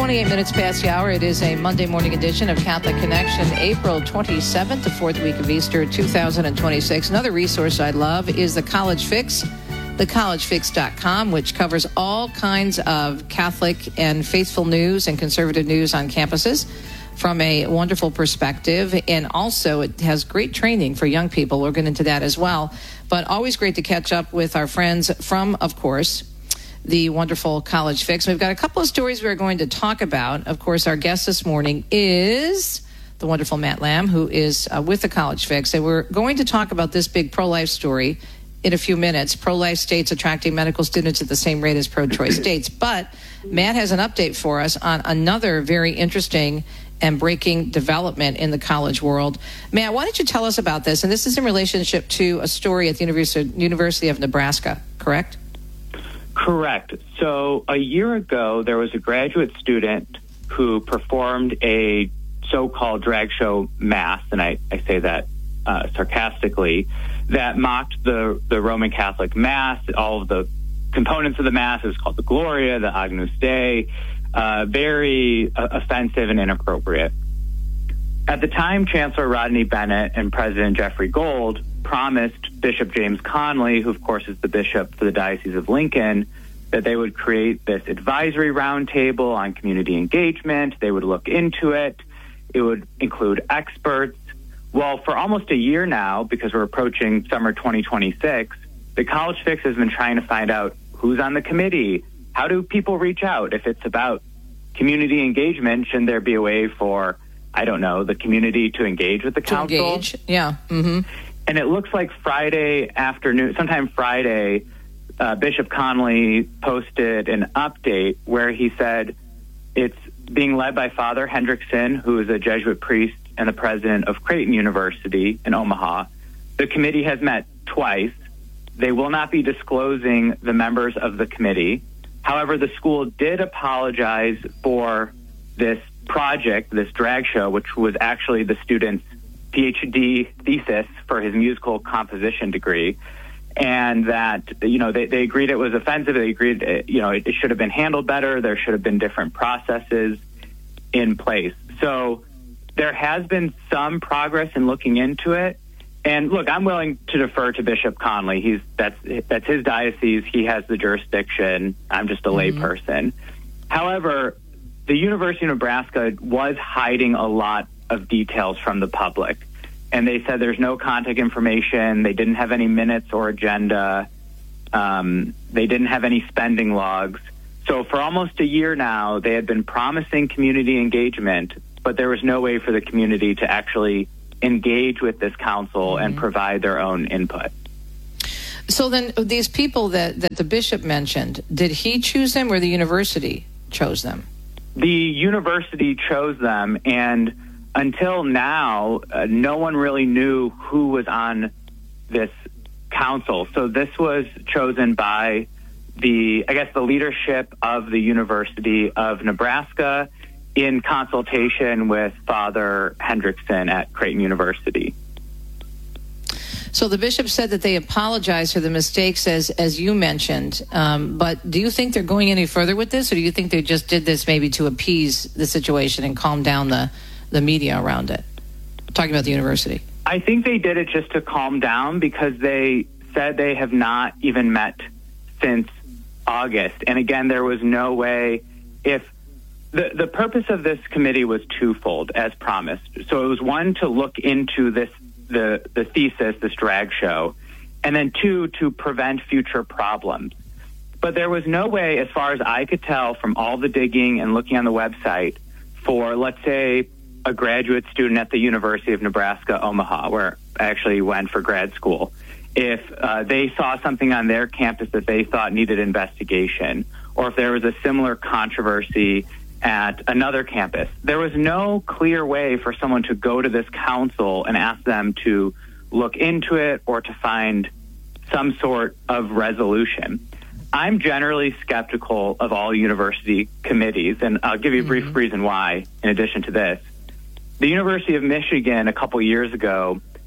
28 minutes past the hour. It is a Monday morning edition of Catholic Connection, April 27th, the fourth week of Easter 2026. Another resource I love is the College Fix, thecollegefix.com, which covers all kinds of Catholic and faithful news and conservative news on campuses from a wonderful perspective. And also it has great training for young people. We'll get into that as well. But always great to catch up with our friends from, of course, the wonderful College Fix. We've got a couple of stories we're going to talk about. Of course, our guest this morning is the wonderful Matt Lamb, who is with the College Fix. And we're going to talk about this big pro-life story in a few minutes. Pro-life states attracting medical students at the same rate as pro-choice states. But Matt has an update for us on another very interesting and breaking development in the college world. Matt, why don't you tell us about this? And this is in relationship to a story at the University of Nebraska, correct? Correct. So a year ago, there was a graduate student who performed a so-called drag show mass, and I say that sarcastically, that mocked the Roman Catholic Mass, all of the components of the Mass. It was called the Gloria, the Agnus Dei, very offensive and inappropriate. At the time, Chancellor Rodney Bennett and President Jeffrey Gold promised Bishop James Conley, who of course is the bishop for the Diocese of Lincoln, that they would create this advisory roundtable on community engagement. They would look into it. It would include experts. Well, for almost a year now, because we're approaching summer 2026, the College Fix has been trying to find out who's on the committee. How do people reach out? If it's about community engagement, shouldn't there be a way for, I don't know, the community to engage with the council? To engage, yeah. Mm-hmm. And it looks like Friday afternoon, sometime Friday, Bishop Conley posted an update where he said it's being led by Father Hendrickson, who is a Jesuit priest and the president of Creighton University in Omaha. The committee has met twice. They will not be disclosing the members of the committee. However, the school did apologize for this project, this drag show, which was actually the student's PhD thesis for his musical composition degree, and that, they agreed it was offensive. They agreed, it should have been handled better. There should have been different processes in place. So there has been some progress in looking into it. And look, I'm willing to defer to Bishop Conley. That's his diocese. He has the jurisdiction. I'm just a layperson. However, the University of Nebraska was hiding a lot of details from the public. And they said there's no contact information. They didn't have any minutes or agenda. They didn't have any spending logs. So for almost a year now, they had been promising community engagement, but there was no way for the community to actually engage with this council and provide their own input. So then these people that the bishop mentioned, did he choose them or the university chose them? The university chose them, and until now, no one really knew who was on this council. So this was chosen by the leadership of the University of Nebraska in consultation with Father Hendrickson at Creighton University. So the bishop said that they apologized for the mistakes, as you mentioned. But do you think they're going any further with this, or do you think they just did this maybe to appease the situation and calm down the media around it? Talking about the university. I think they did it just to calm down, because they said they have not even met since August. And again, there was no way. If the purpose of this committee was twofold, as promised. So it was, one, to look into the thesis, this drag show, and then two, to prevent future problems. But there was no way, as far as I could tell from all the digging and looking on the website, for, let's say, a graduate student at the University of Nebraska, Omaha, where I actually went for grad school, if they saw something on their campus that they thought needed investigation, or if there was a similar controversy at another campus, there was no clear way for someone to go to this council and ask them to look into it or to find some sort of resolution. I'm generally skeptical of all university committees, and I'll give you a brief reason why, in addition to this. The University of Michigan, a couple years ago,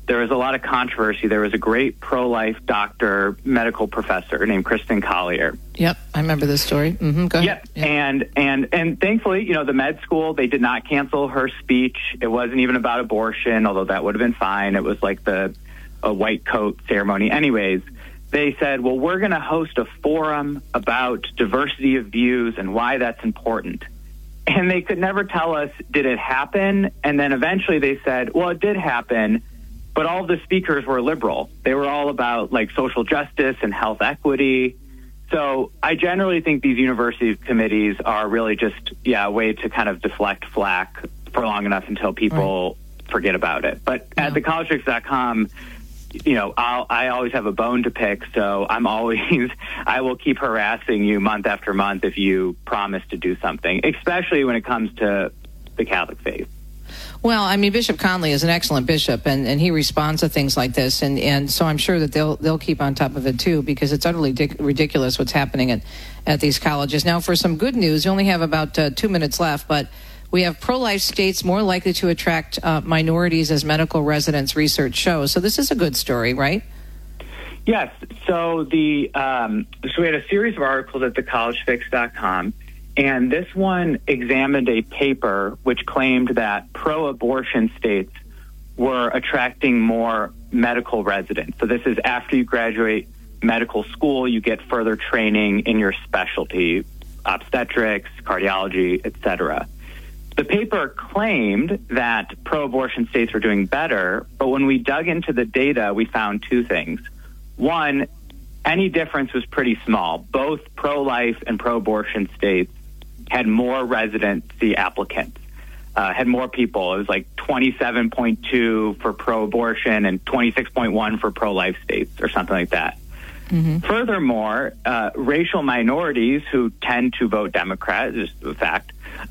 there was a lot of controversy. There was a great pro-life doctor, medical professor named Kristen Collier. Yep, I remember this story. Mm-hmm, go ahead. Yep. And thankfully, the med school, they did not cancel her speech. It wasn't even about abortion, although that would have been fine. It was like a white coat ceremony. Anyways, they said, well, we're going to host a forum about diversity of views and why that's important. And they could never tell us, did it happen? And then eventually they said, well, it did happen, but all of the speakers were liberal. They were all about social justice and health equity. So I generally think these university committees are really just, a way to kind of deflect flack for long enough until people forget about it. But at thecollegefix.com, I always have a bone to pick, so I will keep harassing you month after month if you promise to do something, especially when it comes to the Catholic faith. Well, I mean, Bishop Conley is an excellent bishop, and he responds to things like this, and so I'm sure that they'll keep on top of it too, because it's utterly ridiculous what's happening at these colleges. Now, for some good news, we only have about 2 minutes left, but we have pro-life states more likely to attract minorities as medical residents, research shows. So this is a good story, right? Yes. So we had a series of articles at thecollegefix.com, and this one examined a paper which claimed that pro-abortion states were attracting more medical residents. So this is after you graduate medical school, you get further training in your specialty, obstetrics, cardiology, etc. The paper claimed that pro-abortion states were doing better, but when we dug into the data, we found two things. One, any difference was pretty small. Both pro-life and pro-abortion states had more residency applicants, had more people. It was like 27.2 for pro-abortion and 26.1 for pro-life states or something like that. Mm-hmm. Furthermore, racial minorities who tend to vote Democrat, is a fact,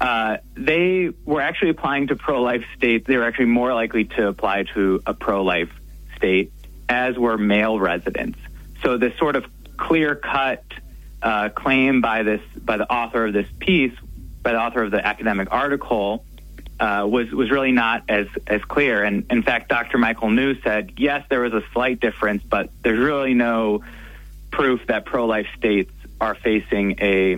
they were actually applying to pro-life states. They were actually more likely to apply to a pro-life state, as were male residents. So this sort of clear-cut claim by the author of this piece, by the author of the academic article, was really not as clear. And in fact, Dr. Michael New said, yes, there was a slight difference, but there's really no proof that pro-life states are facing a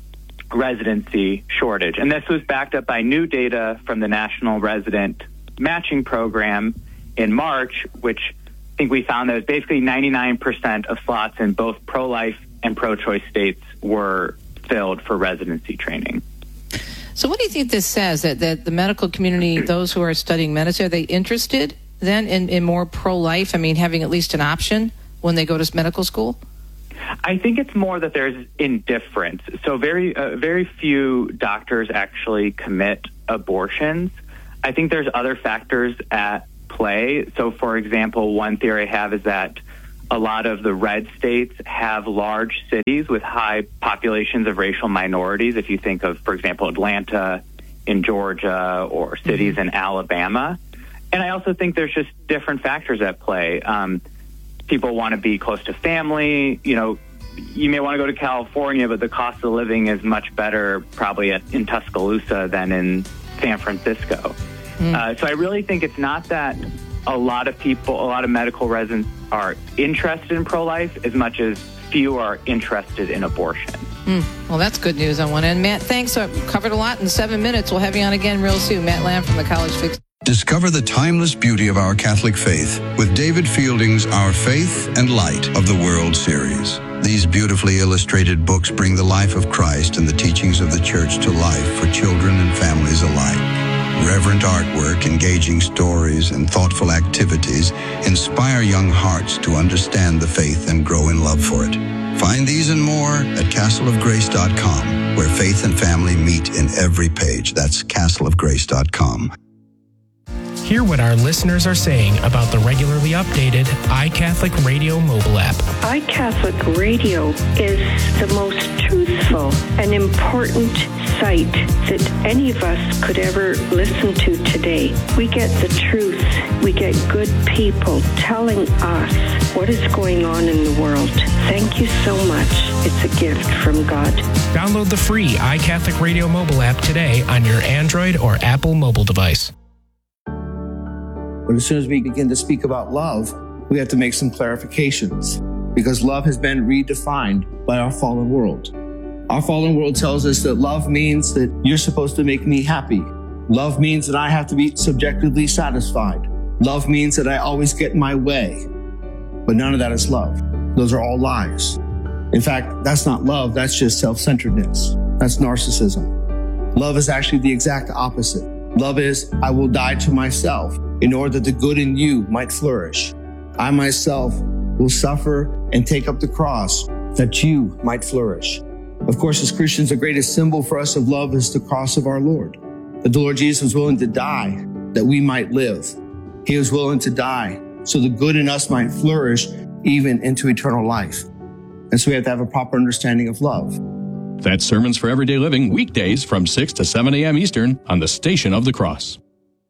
residency shortage. And this was backed up by new data from the National Resident Matching Program in March, which I think we found that was basically 99% of slots in both pro-life and pro-choice states were filled for residency training. So what do you think this says, that the medical community, those who are studying medicine, are they interested then in more pro-life? I mean, having at least an option when they go to medical school? I think it's more that there's indifference. So very few doctors actually commit abortions. I think there's other factors at play. So, for example, one theory I have is that a lot of the red states have large cities with high populations of racial minorities. If you think of, for example, Atlanta in Georgia or cities in Alabama. And I also think there's just different factors at play. People want to be close to family. You may want to go to California, but the cost of living is much better probably in Tuscaloosa than in San Francisco. So I really think it's not that a lot of medical residents are interested in pro-life as much as few are interested in abortion. Well, that's good news on one end. Matt, thanks. I've covered a lot in 7 minutes. We'll have you on again real soon. Matt Lamb from the College Fix. Discover the timeless beauty of our Catholic faith with David Fielding's Our Faith and Light of the World series. These beautifully illustrated books bring the life of Christ and the teachings of the Church to life for children and families alike. Reverent artwork, engaging stories, and thoughtful activities inspire young hearts to understand the faith and grow in love for it. Find these and more at castleofgrace.com, where faith and family meet in every page. That's castleofgrace.com. Hear what our listeners are saying about the regularly updated iCatholic Radio mobile app. iCatholic Radio is the most truthful and important site that any of us could ever listen to today. We get the truth. We get good people telling us what is going on in the world. Thank you so much. It's a gift from God. Download the free iCatholic Radio mobile app today on your Android or Apple mobile device. But as soon as we begin to speak about love, we have to make some clarifications because love has been redefined by our fallen world. Our fallen world tells us that love means that you're supposed to make me happy. Love means that I have to be subjectively satisfied. Love means that I always get my way. But none of that is love. Those are all lies. In fact, that's not love. That's just self-centeredness. That's narcissism. Love is actually the exact opposite. Love is, I will die to myself in order that the good in you might flourish. I myself will suffer and take up the cross that you might flourish. Of course, as Christians, the greatest symbol for us of love is the cross of our Lord. That the Lord Jesus was willing to die that we might live. He was willing to die so the good in us might flourish even into eternal life. And so we have to have a proper understanding of love. That's Sermons for Everyday Living, weekdays from 6 to 7 a.m. Eastern on the Station of the Cross.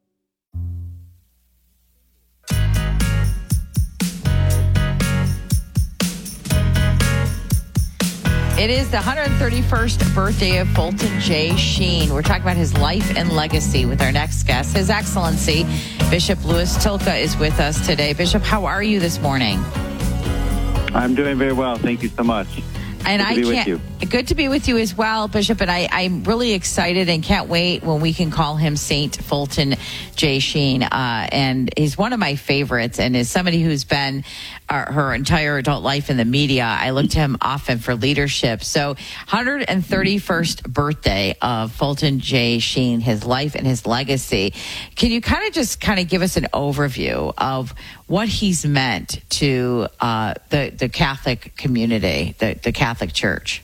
It is the 131st birthday of Fulton J. Sheen. We're talking about his life and legacy with our next guest. His Excellency, Bishop Louis Tilka, is with us today. Bishop, how are you this morning? I'm doing very well. Thank you so much. And good to be with you. Good to be with you as well, Bishop. And I'm really excited and can't wait when we can call him Saint Fulton J. Sheen. And he's one of my favorites, and is somebody who's been her entire adult life in the media. I look to him often for leadership. So 131st birthday of Fulton J. Sheen, his life and his legacy. Can you kind of give us an overview of what he's meant to the Catholic community, the Catholic Church?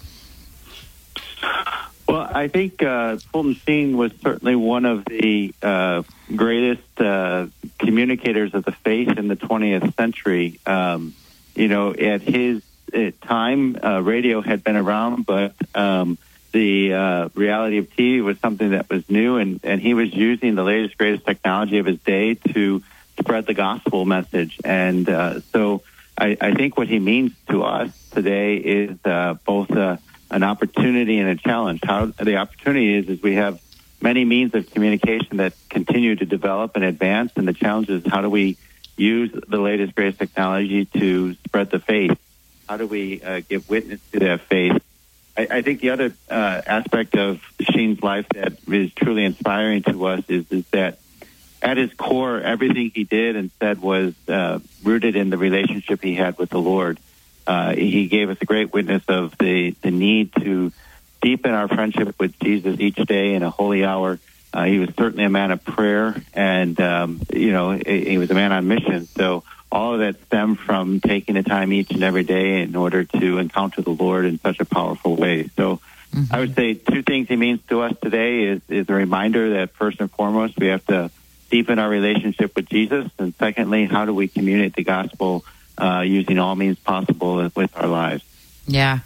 Well, I think Fulton Sheen was certainly one of the greatest communicators of the faith in the 20th century. At his time, radio had been around, but the reality of TV was something that was new, and he was using the latest, greatest technology of his day to spread the gospel message. And so I think what he means to us today is both an opportunity and a challenge. How the opportunity is we have many means of communication that continue to develop and advance, and the challenge is how do we use the latest, greatest technology to spread the faith? How do we give witness to that faith? I think the other aspect of Sheen's life that is truly inspiring to us is that at his core, everything he did and said was rooted in the relationship he had with the Lord. He gave us a great witness of the need to deepen our friendship with Jesus each day in a holy hour. He was certainly a man of prayer, and, he was a man on mission. So all of that stemmed from taking the time each and every day in order to encounter the Lord in such a powerful way. So I would say two things he means to us today is a reminder that first and foremost, we have to deepen our relationship with Jesus. And secondly, how do we communicate the gospel using all means possible with our lives? Yeah,